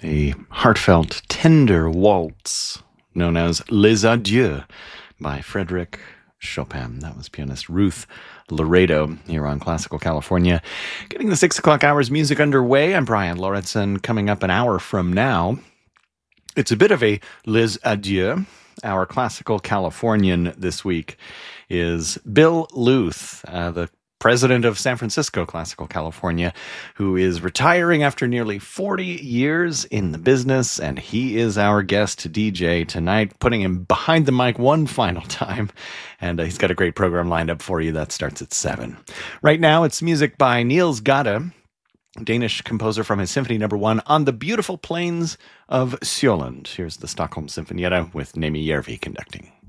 A heartfelt, tender waltz known as Les Adieux by Frédéric Chopin. That was pianist Ruth Laredo here on Classical California. Getting the 6 o'clock hours music underway. I'm Brian Lauritsen. Coming up an hour from now, it's a bit of a Les Adieux. Our Classical Californian this week is Bill Luth, the president of San Francisco Classical California, who is retiring after nearly 40 years in the business, and he is our guest to DJ tonight, putting him behind the mic one final time, and he's got a great program lined up for you that starts at 7. Right now, it's music by Niels Gade, Danish composer from his Symphony No. 1 on the beautiful plains of Sjöland. Here's the Stockholm Sinfonietta with Nemi Järvi conducting.